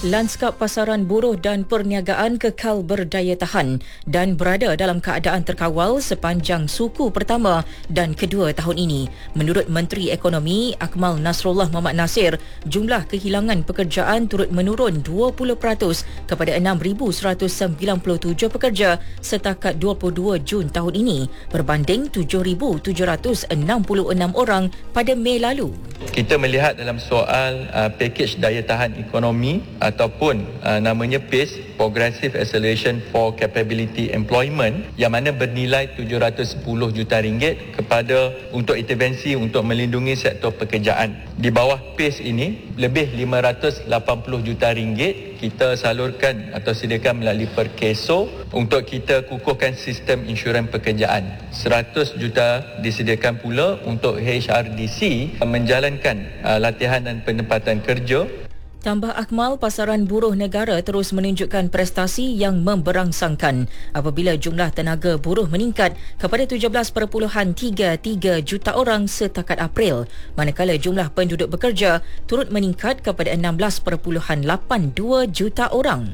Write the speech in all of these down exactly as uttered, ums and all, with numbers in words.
Lanskap pasaran buruh dan perniagaan kekal berdaya tahan dan berada dalam keadaan terkawal sepanjang suku pertama dan kedua tahun ini. Menurut Menteri Ekonomi Akmal Nasrullah Mohamad Nasir, jumlah kehilangan pekerjaan turut menurun dua puluh peratus kepada enam ribu seratus sembilan puluh tujuh pekerja setakat dua puluh dua Jun tahun ini berbanding tujuh ribu tujuh ratus enam puluh enam orang pada Mei lalu. Kita melihat dalam soal uh, pakej daya tahan ekonomi ataupun uh, namanya PACE, Progressive Acceleration for Capability Employment, yang mana bernilai tujuh ratus sepuluh juta ringgit kepada untuk intervensi untuk melindungi sektor pekerjaan. Di bawah PACE ini, lebih lima ratus lapan puluh juta ringgit kita salurkan atau sediakan melalui Perkeso untuk kita kukuhkan sistem insurans pekerjaan. seratus juta disediakan pula untuk H R D C menjalankan uh, latihan dan penempatan kerja. Tambah Akmal, pasaran buruh negara terus menunjukkan prestasi yang memberangsangkan apabila jumlah tenaga buruh meningkat kepada tujuh belas perpuluhan tiga tiga juta orang setakat April, manakala jumlah penduduk bekerja turut meningkat kepada enam belas perpuluhan lapan dua juta orang.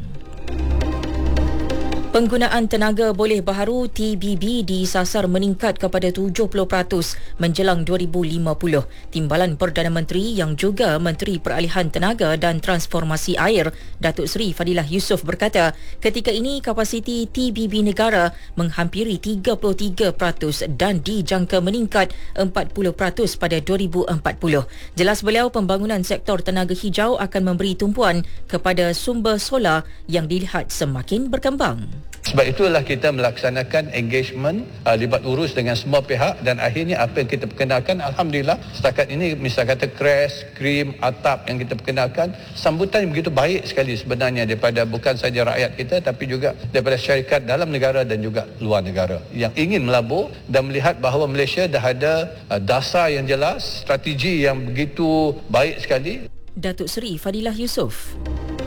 Penggunaan tenaga boleh baharu T B B disasar meningkat kepada tujuh puluh peratus menjelang dua ribu lima puluh. Timbalan Perdana Menteri yang juga Menteri Peralihan Tenaga dan Transformasi Air, Datuk Seri Fadilah Yusof berkata, ketika ini kapasiti T B B negara menghampiri tiga puluh tiga peratus dan dijangka meningkat empat puluh peratus pada dua ribu empat puluh. Jelas beliau, pembangunan sektor tenaga hijau akan memberi tumpuan kepada sumber solar yang dilihat semakin berkembang. Sebab itulah kita melaksanakan engagement, uh, libat urus dengan semua pihak, dan akhirnya apa yang kita perkenalkan, Alhamdulillah setakat ini misalnya kata crash, krim, atap yang kita perkenalkan, sambutan begitu baik sekali sebenarnya daripada bukan saja rakyat kita tapi juga daripada syarikat dalam negara dan juga luar negara yang ingin melabur dan melihat bahawa Malaysia dah ada uh, dasar yang jelas, strategi yang begitu baik sekali. Datuk Seri Fadilah Yusof.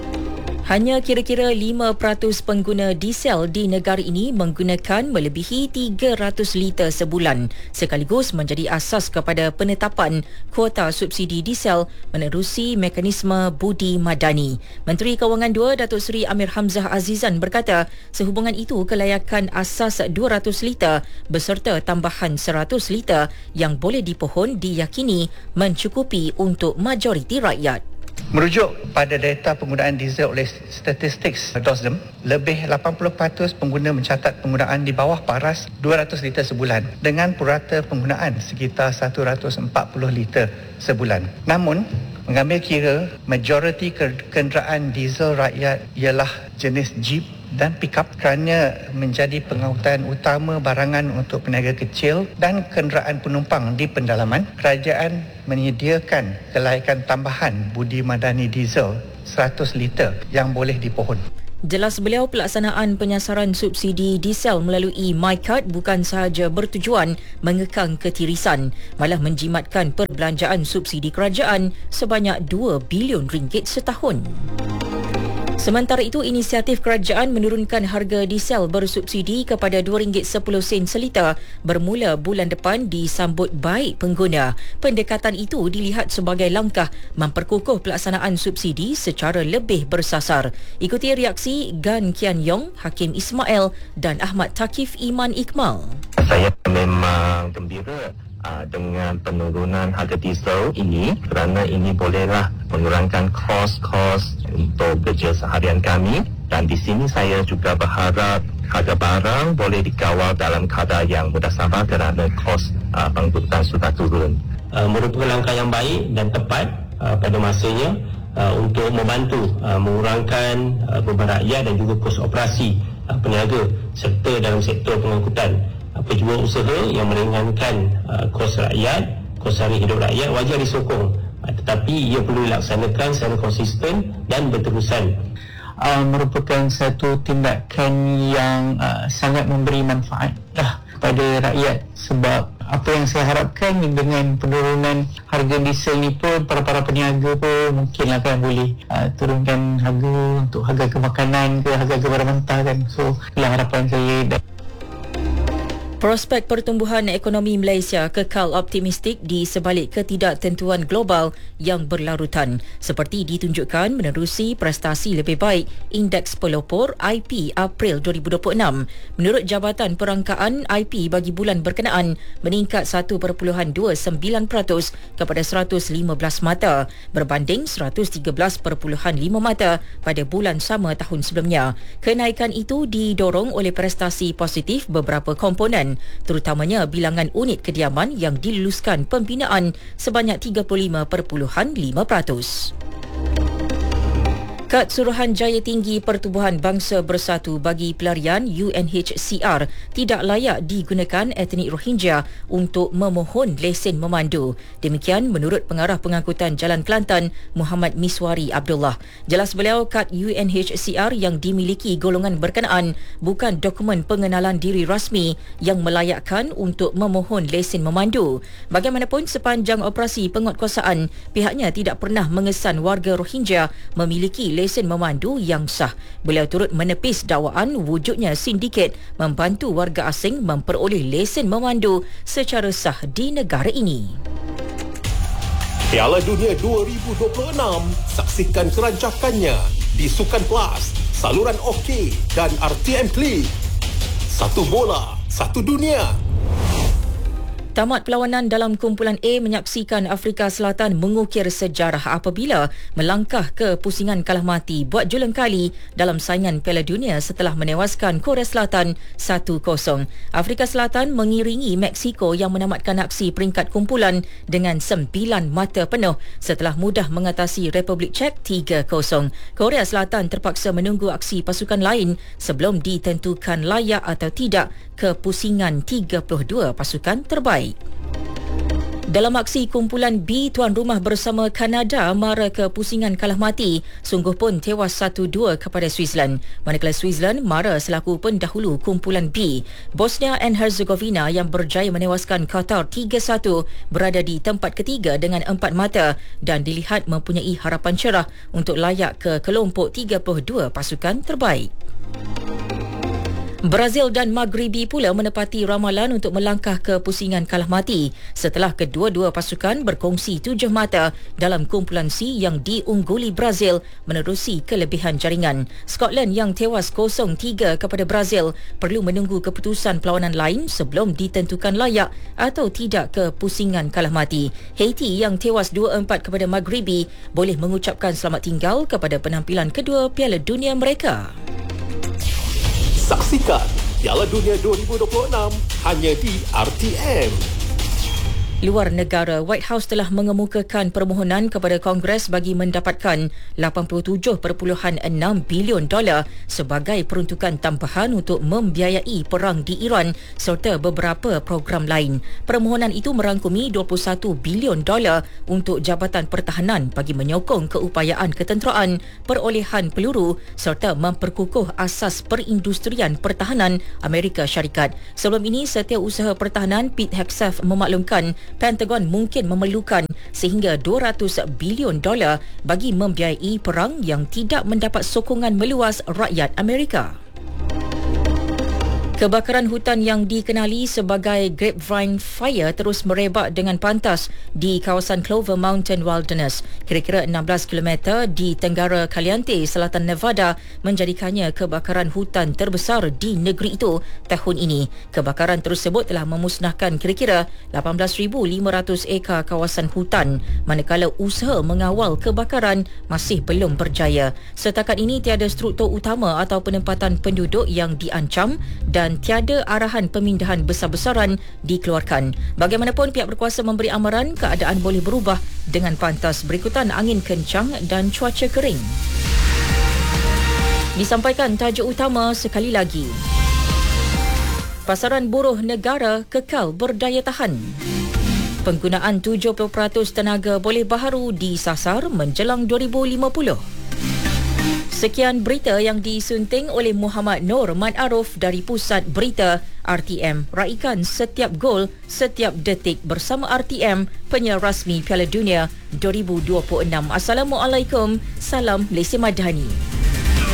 Hanya kira-kira lima peratus pengguna diesel di negara ini menggunakan melebihi tiga ratus liter sebulan, sekaligus menjadi asas kepada penetapan kuota subsidi diesel menerusi mekanisme budi madani. Menteri Kewangan dua Datuk Seri Amir Hamzah Azizan berkata, sehubungan itu kelayakan asas dua ratus liter beserta tambahan seratus liter yang boleh dipohon diyakini mencukupi untuk majoriti rakyat. Merujuk pada data penggunaan diesel oleh Statistics D O S D E M, lebih lapan puluh peratus pengguna mencatat penggunaan di bawah paras dua ratus liter sebulan dengan purata penggunaan sekitar seratus empat puluh liter sebulan. Namun, mengambil kira majoriti kenderaan diesel rakyat ialah jenis Jeep dan pickup kerana menjadi pengangkutan utama barangan untuk peniaga kecil dan kenderaan penumpang di pendalaman, kerajaan menyediakan kelayakan tambahan budi madani diesel seratus liter yang boleh dipohon. Jelas beliau, pelaksanaan penyasaran subsidi diesel melalui MyCard bukan sahaja bertujuan mengekang ketirisan, malah menjimatkan perbelanjaan subsidi kerajaan sebanyak dua bilion ringgit setahun. Sementara itu, inisiatif kerajaan menurunkan harga diesel bersubsidi kepada dua ringgit sepuluh sen seliter bermula bulan depan disambut baik pengguna. Pendekatan itu dilihat sebagai langkah memperkukuh pelaksanaan subsidi secara lebih bersasar. Ikuti reaksi Gan Kian Yong, Hakim Ismail dan Ahmad Takif Iman Iqmal. Saya memang gembira Uh, dengan penurunan harga diesel ini kerana ini bolehlah mengurangkan kos-kos untuk kerja seharian kami, dan di sini saya juga berharap harga barang boleh dikawal dalam kadar yang mudah sabar kerana kos uh, pengangkutan sudah turun. Uh, merupakan langkah yang baik dan tepat uh, pada masanya uh, untuk membantu uh, mengurangkan uh, beban rakyat dan juga kos operasi uh, peniaga serta dalam sektor pengangkutan. Pejuang usaha yang meringankan uh, kos rakyat, kos sara hidup rakyat wajar disokong, uh, tetapi ia perlu dilaksanakan secara konsisten dan berterusan. Uh, merupakan satu tindakan yang uh, sangat memberi manfaat dah kepada rakyat, sebab apa yang saya harapkan dengan penurunan harga diesel ni pun para-para peniaga pun mungkin akan boleh uh, turunkan harga untuk harga kemakanan ke harga barang mentah kan. So itulah harapan saya. Prospek pertumbuhan ekonomi Malaysia kekal optimistik di sebalik ketidaktentuan global yang berlarutan, seperti ditunjukkan menerusi prestasi lebih baik Indeks Pelopor I P April dua ribu dua puluh enam. Menurut Jabatan Perangkaan, I P bagi bulan berkenaan meningkat satu perpuluhan dua sembilan peratus kepada seratus lima belas mata berbanding seratus tiga belas perpuluhan lima mata pada bulan sama tahun sebelumnya. Kenaikan itu didorong oleh prestasi positif beberapa komponen, terutamanya bilangan unit kediaman yang diluluskan pembinaan sebanyak tiga puluh lima perpuluhan lima peratus. Kad Suruhanjaya Tinggi Pertubuhan Bangsa Bersatu bagi Pelarian U N H C R tidak layak digunakan etnik Rohingya untuk memohon lesen memandu. Demikian menurut Pengarah Pengangkutan Jalan Kelantan Muhammad Miswari Abdullah. Jelas beliau, kad U N H C R yang dimiliki golongan berkenaan bukan dokumen pengenalan diri rasmi yang melayakkan untuk memohon lesen memandu. Bagaimanapun, sepanjang operasi penguatkuasaan, pihaknya tidak pernah mengesan warga Rohingya memiliki lesen memandu yang sah. Beliau turut menepis dakwaan wujudnya sindiket membantu warga asing memperoleh lesen memandu secara sah di negara ini. Piala Dunia dua ribu dua puluh enam, saksikan kerancakannya di Sukan Plus, saluran OK dan R T M Klik. Satu bola, satu dunia. Tamat perlawanan dalam kumpulan A menyaksikan Afrika Selatan mengukir sejarah apabila melangkah ke pusingan kalah mati buat julang kali dalam saingan Piala Dunia setelah menewaskan Korea Selatan satu kosong. Afrika Selatan mengiringi Meksiko yang menamatkan aksi peringkat kumpulan dengan sembilan mata penuh setelah mudah mengatasi Republik Czech tiga kosong. Korea Selatan terpaksa menunggu aksi pasukan lain sebelum ditentukan layak atau tidak ke pusingan tiga puluh dua pasukan terbaik. Dalam aksi kumpulan B, tuan rumah bersama Kanada mara ke pusingan kalah mati, sungguh pun tewas satu dua kepada Switzerland. Manakala Switzerland mara selaku pendahulu kumpulan B. Bosnia and Herzegovina yang berjaya menewaskan Qatar tiga satu berada di tempat ketiga dengan empat mata dan dilihat mempunyai harapan cerah untuk layak ke kelompok tiga puluh dua pasukan terbaik. Brazil dan Maghribi pula menepati ramalan untuk melangkah ke pusingan kalah mati setelah kedua-dua pasukan berkongsi tujuh mata dalam kumpulan C yang diungguli Brazil menerusi kelebihan jaringan. Scotland yang tewas kosong tiga kepada Brazil perlu menunggu keputusan perlawanan lain sebelum ditentukan layak atau tidak ke pusingan kalah mati. Haiti yang tewas dua empat kepada Maghribi boleh mengucapkan selamat tinggal kepada penampilan kedua Piala Dunia mereka. Saksikan Piala Dunia dua ribu dua puluh enam hanya di R T M. Luar negara, White House telah mengemukakan permohonan kepada Kongres bagi mendapatkan lapan puluh tujuh perpuluhan enam bilion dolar sebagai peruntukan tambahan untuk membiayai perang di Iran serta beberapa program lain. Permohonan itu merangkumi dua puluh satu bilion dolar untuk Jabatan Pertahanan bagi menyokong keupayaan ketenteraan, perolehan peluru serta memperkukuh asas perindustrian pertahanan Amerika Syarikat. Sebelum ini, Setiausaha Pertahanan Pete Hegseth memaklumkan Pentagon mungkin memerlukan sehingga dua ratus bilion dolar bagi membiayai perang yang tidak mendapat sokongan meluas rakyat Amerika. Kebakaran hutan yang dikenali sebagai Grapevine Fire terus merebak dengan pantas di kawasan Clover Mountain Wilderness, kira-kira enam belas kilometer di tenggara Caliente, selatan Nevada, menjadikannya kebakaran hutan terbesar di negeri itu tahun ini. Kebakaran tersebut telah memusnahkan kira-kira lapan belas ribu lima ratus ekar kawasan hutan, manakala usaha mengawal kebakaran masih belum berjaya. Setakat ini tiada struktur utama atau penempatan penduduk yang diancam dan tiada arahan pemindahan besar-besaran dikeluarkan. Bagaimanapun, pihak berkuasa memberi amaran keadaan boleh berubah dengan pantas berikutan angin kencang dan cuaca kering. Disampaikan tajuk utama sekali lagi. Pasaran buruh negara kekal berdaya tahan. Penggunaan tujuh puluh peratus tenaga boleh baharu disasar menjelang dua ribu lima puluh. Sekian berita yang disunting oleh Muhammad Noor Mat Aruf dari Pusat Berita R T M. Raikan setiap gol, setiap detik bersama R T M, penyiar rasmi Piala Dunia dua ribu dua puluh enam. Assalamualaikum, salam Malaysia Madani.